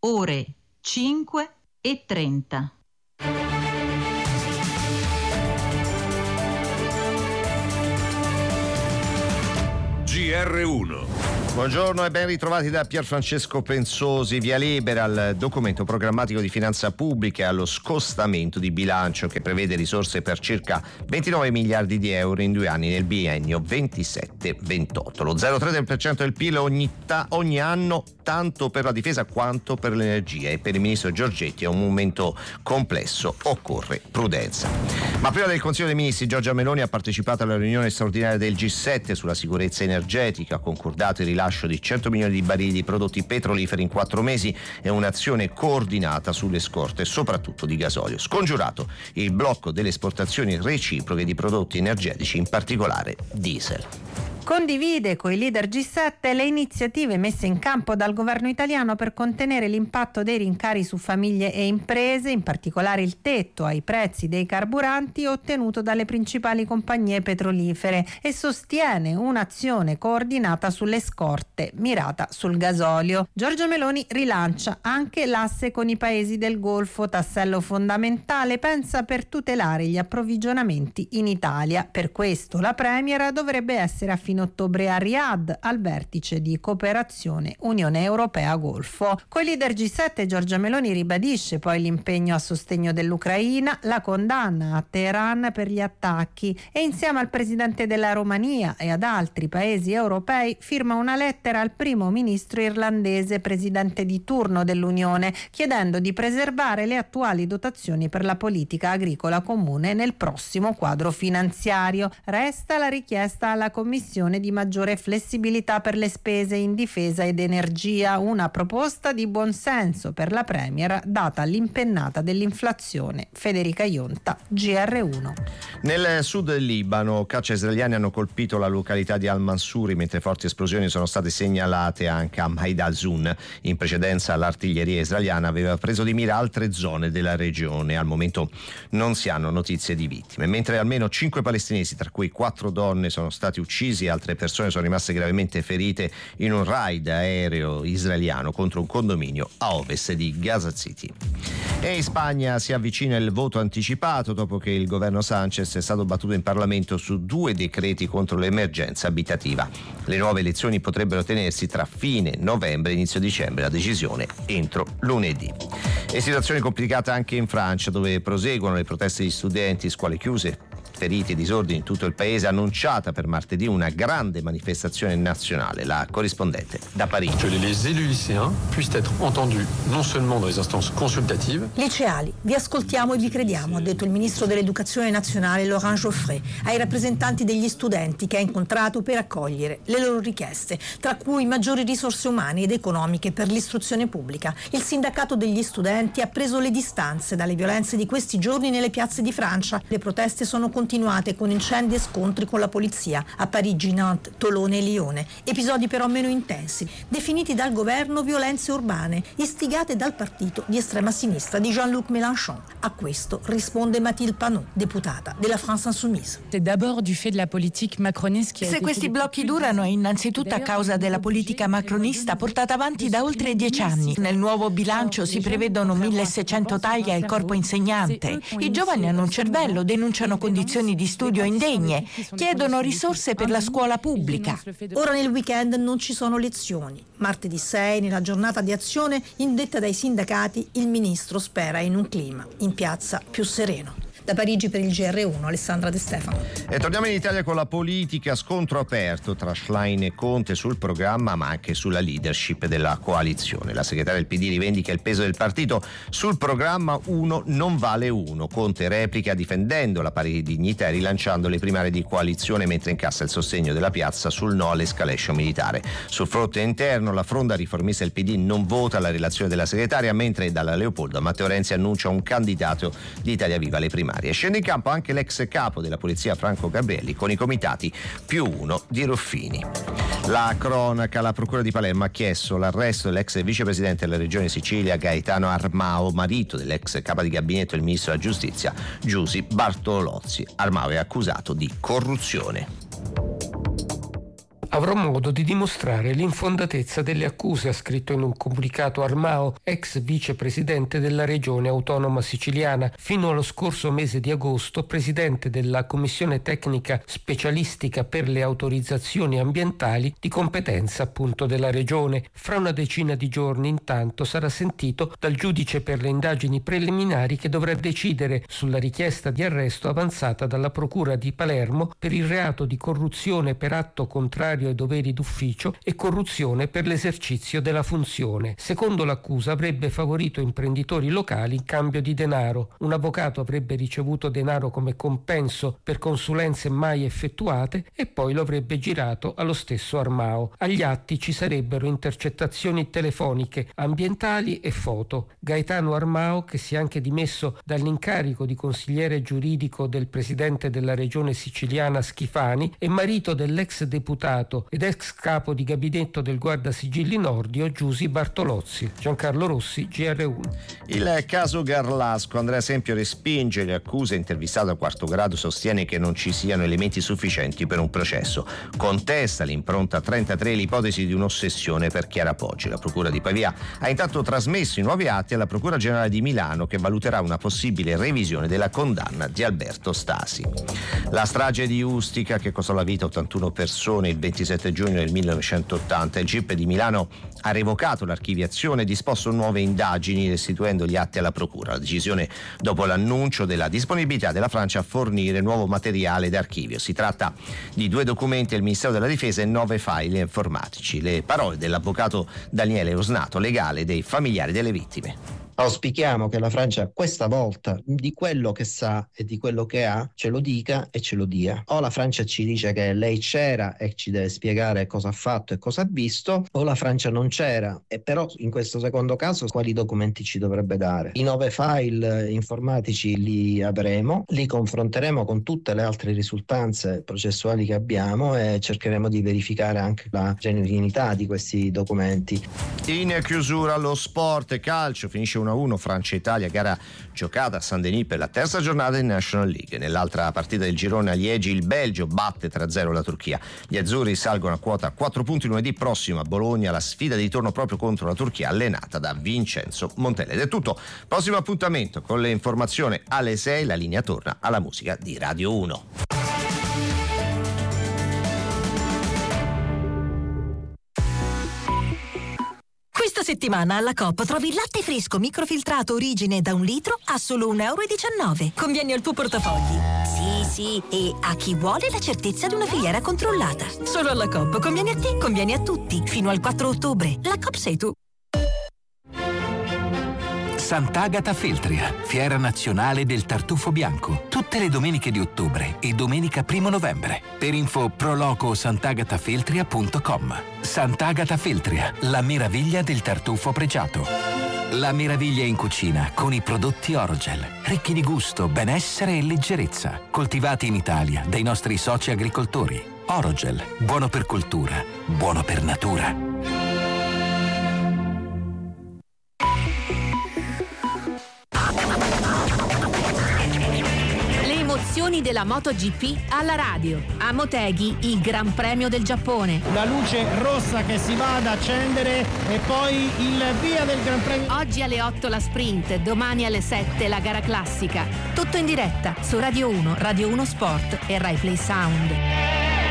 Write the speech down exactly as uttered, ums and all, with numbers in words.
ore cinque e trenta. G R uno. Buongiorno e ben ritrovati da Pierfrancesco Pensosi. Via libera al documento programmatico di finanza pubblica e allo scostamento di bilancio che prevede risorse per circa ventinove miliardi di euro in due anni nel biennio ventisette ventotto. Lo zero virgola tre per cento del P I L ogni, ta- ogni anno, tanto per la difesa quanto per l'energia, e per il ministro Giorgetti è un momento complesso, occorre prudenza. Ma prima del Consiglio dei Ministri, Giorgia Meloni ha partecipato alla riunione straordinaria del G sette sulla sicurezza energetica, ha concordato il rilascio di cento milioni di barili di prodotti petroliferi in quattro mesi e un'azione coordinata sulle scorte, soprattutto di gasolio. Scongiurato il blocco delle esportazioni reciproche di prodotti energetici, in particolare diesel. Condivide coi leader G sette le iniziative messe in campo dal governo italiano per contenere l'impatto dei rincari su famiglie e imprese, in particolare il tetto ai prezzi dei carburanti ottenuto dalle principali compagnie petrolifere, e sostiene un'azione coordinata sulle scorte mirata sul gasolio. Giorgia Meloni rilancia anche l'asse con i paesi del Golfo, tassello fondamentale, pensa, per tutelare gli approvvigionamenti in Italia. Per questo la Premier dovrebbe essere a fine ottobre a Riyadh al vertice di cooperazione Unione Europea-Golfo. Coi leader G sette Giorgia Meloni ribadisce poi l'impegno a sostegno dell'Ucraina, la condanna a Teheran per gli attacchi e insieme al presidente della Romania e ad altri paesi europei firma una lettera al primo ministro irlandese, presidente di turno dell'Unione, chiedendo di preservare le attuali dotazioni per la politica agricola comune nel prossimo quadro finanziario. Resta la richiesta alla Commissione di maggiore flessibilità per le spese in difesa ed energia, una proposta di buonsenso per la Premier data l'impennata dell'inflazione. Federica Ionta, G R uno. Nel sud del Libano, caccia israeliani hanno colpito la località di Al-Mansuri, mentre forti esplosioni sono state segnalate anche a Maidazun. In precedenza l'artiglieria israeliana aveva preso di mira altre zone della regione. Al momento non si hanno notizie di vittime, mentre almeno cinque palestinesi, tra cui quattro donne, sono stati uccisi, altre persone sono rimaste gravemente ferite in un raid aereo israeliano contro un condominio a ovest di Gaza City. E in Spagna si avvicina il voto anticipato dopo che il governo Sanchez è stato battuto in Parlamento su due decreti contro l'emergenza abitativa. Le nuove elezioni potrebbero tenersi tra fine novembre e inizio dicembre, la decisione entro lunedì. E situazione complicata anche in Francia, dove proseguono le proteste di studenti, scuole chiuse, feriti e disordini in tutto il paese, annunciata per martedì una grande manifestazione nazionale. La corrispondente da Parigi. Que les élus lycéens puissent être entendus non seulement dans les instances consultatives. Liceali, vi ascoltiamo e vi crediamo, ha detto il ministro dell'Educazione nazionale Laurent Geoffrey ai rappresentanti degli studenti che ha incontrato per accogliere le loro richieste, tra cui maggiori risorse umane ed economiche per l'istruzione pubblica. Il sindacato degli studenti ha preso le distanze dalle violenze di questi giorni nelle piazze di Francia. Le proteste sono continuate con incendi e scontri con la polizia a Parigi, Nantes, Tolone e Lione. Episodi però meno intensi, definiti dal governo violenze urbane, istigate dal partito di estrema sinistra di Jean-Luc Mélenchon. A questo risponde Mathilde Panot, deputata della France Insoumise. Se questi blocchi durano è innanzitutto a causa della politica macronista portata avanti da oltre dieci anni. Nel nuovo bilancio si prevedono milleseicento tagli al corpo insegnante. I giovani hanno un cervello, denunciano condizioni di studio indegne, chiedono risorse per la scuola pubblica. Ora nel weekend non ci sono lezioni. Martedì sei, nella giornata di azione indetta dai sindacati, il ministro spera in un clima in piazza più sereno. Da Parigi per il G R uno, Alessandra De Stefano. E torniamo in Italia con la politica, scontro aperto tra Schlein e Conte sul programma ma anche sulla leadership della coalizione. La segretaria del P D rivendica il peso del partito sul programma uno non vale uno. Conte replica difendendo la pari dignità e rilanciando le primarie di coalizione mentre incassa il sostegno della piazza sul no all'escalation militare. Sul fronte interno la fronda riformista del P D non vota la relazione della segretaria, mentre dalla Leopoldo Matteo Renzi annuncia un candidato di Italia Viva alle primarie. Scende in campo anche l'ex capo della polizia Franco Gabrielli con i comitati più uno di Ruffini. La cronaca, la procura di Palermo ha chiesto l'arresto dell'ex vicepresidente della regione Sicilia Gaetano Armao, marito dell'ex capo di gabinetto del ministro della giustizia Giusy Bartolozzi. Armao è accusato di corruzione. Avrò modo di dimostrare l'infondatezza delle accuse, ha scritto in un comunicato Armao, ex vicepresidente della regione autonoma siciliana, fino allo scorso mese di agosto presidente della commissione tecnica specialistica per le autorizzazioni ambientali di competenza appunto della regione. Fra una decina di giorni intanto sarà sentito dal giudice per le indagini preliminari che dovrà decidere sulla richiesta di arresto avanzata dalla procura di Palermo per il reato di corruzione per atto contrario ai doveri d'ufficio e corruzione per l'esercizio della funzione. Secondo l'accusa avrebbe favorito imprenditori locali in cambio di denaro. Un avvocato avrebbe ricevuto denaro come compenso per consulenze mai effettuate e poi lo avrebbe girato allo stesso Armao. Agli atti ci sarebbero intercettazioni telefoniche, ambientali e foto. Gaetano Armao, che si è anche dimesso dall'incarico di consigliere giuridico del presidente della regione siciliana Schifani, è marito dell'ex deputato ed ex capo di gabinetto del Guardasigilli Nordio Giusi Bartolozzi. Giancarlo Rossi, G R uno. Il caso Garlasco. Andrea Sempio respinge le accuse, intervistato a quarto grado sostiene che non ci siano elementi sufficienti per un processo. Contesta l'impronta trentatré e l'ipotesi di un'ossessione per Chiara Poggi. La procura di Pavia ha intanto trasmesso i nuovi atti alla procura generale di Milano, che valuterà una possibile revisione della condanna di Alberto Stasi. La strage di Ustica, che costò la vita a ottantuno persone il ventisette giugno del millenovecentottanta, il G I P di Milano ha revocato l'archiviazione e disposto nuove indagini, restituendo gli atti alla procura. La decisione dopo l'annuncio della disponibilità della Francia a fornire nuovo materiale d'archivio. Si tratta di due documenti del Ministero della Difesa e nove file informatici. Le parole dell'avvocato Daniele Osnato, legale dei familiari delle vittime. Auspichiamo che la Francia questa volta di quello che sa e di quello che ha ce lo dica e ce lo dia. O la Francia ci dice che lei c'era e ci deve spiegare cosa ha fatto e cosa ha visto, o la Francia non c'era e però in questo secondo caso quali documenti ci dovrebbe dare. I nove file informatici li avremo, li confronteremo con tutte le altre risultanze processuali che abbiamo e cercheremo di verificare anche la genuinità di questi documenti. In chiusura lo sport, calcio, finisce uno a uno Francia-Italia, gara giocata a Saint-Denis per la terza giornata in National League. Nell'altra partita del girone a Liegi il Belgio batte tre a zero la Turchia. Gli azzurri salgono a quota quattro punti lunedì prossimo a Bologna, la sfida di ritorno proprio contro la Turchia allenata da Vincenzo Montella. Ed è tutto, prossimo appuntamento con le informazioni alle sei, la linea torna alla musica di Radio uno. Questa settimana alla Coop trovi il latte fresco microfiltrato origine da un litro a solo un euro e diciannove. Conviene al tuo portafogli. Sì, sì, e a chi vuole la certezza di una filiera controllata. Solo alla Coop conviene a te, conviene a tutti. Fino al quattro ottobre. La Coop sei tu. Sant'Agata Feltria, fiera nazionale del tartufo bianco, tutte le domeniche di ottobre e domenica primo novembre. Per info proloco sant'agatafeltria punto com. Sant'Agata Feltria, la meraviglia del tartufo pregiato. La meraviglia in cucina con i prodotti Orogel, ricchi di gusto, benessere e leggerezza, coltivati in Italia dai nostri soci agricoltori. Orogel, buono per cultura, buono per natura. Della MotoGP alla radio. A Motegi il Gran Premio del Giappone. La luce rossa che si va ad accendere e poi il via del Gran Premio. Oggi alle otto la sprint, domani alle sette la gara classica. Tutto in diretta su Radio uno, Radio uno Sport e Rai Play Sound.